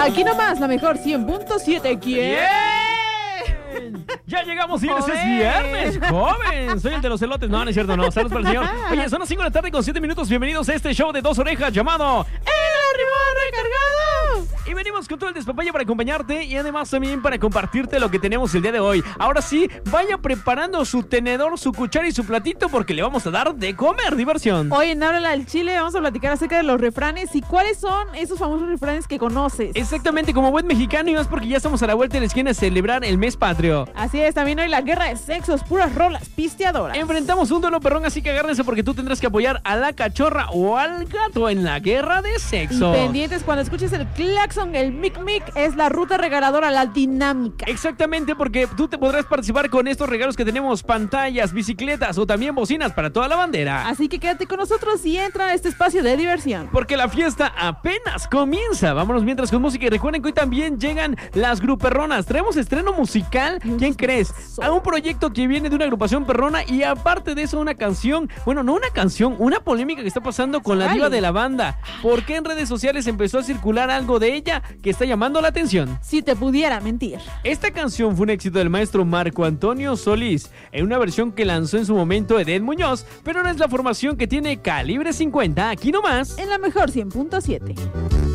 Aquí nomás, la mejor 100.7. ¿Quién? Ya llegamos, señores, es viernes, joven. Soy el de los elotes. No, no es cierto, no. Saludos para el señor. Oye, son las 5 de la tarde con 7 minutos. Bienvenidos a este show de dos orejas llamado ¡El Arribado Recargado! Y venimos con todo el despapalle para acompañarte y además también para compartirte lo que tenemos el día de hoy. Ahora sí, vaya preparando su tenedor, su cuchara y su platito porque le vamos a dar de comer diversión. Hoy en Háblale al Chile vamos a platicar acerca de los refranes y cuáles son esos famosos refranes que conoces. Exactamente, como buen mexicano y más porque ya estamos a la vuelta de la esquina a celebrar el mes patrio. Así es, también hoy la guerra de sexos, puras rolas pisteadoras. Enfrentamos un duelo perrón, así que agárrense porque tú tendrás que apoyar a la cachorra o al gato en la guerra de sexo. Y pendientes cuando escuches el claxon, el mic-mic, es la ruta regaladora, la dinámica. Exactamente, porque tú te podrás participar con estos regalos que tenemos, pantallas, bicicletas o también bocinas para toda la bandera. Así que quédate con nosotros y entra a este espacio de diversión. Porque la fiesta apenas comienza. Vámonos mientras con música y recuerden que hoy también llegan las gruperronas. Traemos estreno musical. ¿Quién crees? A un proyecto que viene de una agrupación perrona y aparte de eso una canción, bueno, no una canción, una polémica que está pasando con la diva de la banda. Porque en redes sociales empezó a circular algo de ella que está llamando la atención. Si te pudiera mentir. Esta canción fue un éxito del maestro Marco Antonio Solís en una versión que lanzó en su momento Edén Muñoz, pero no es la formación que tiene Calibre 50, aquí nomás En la mejor 100.7.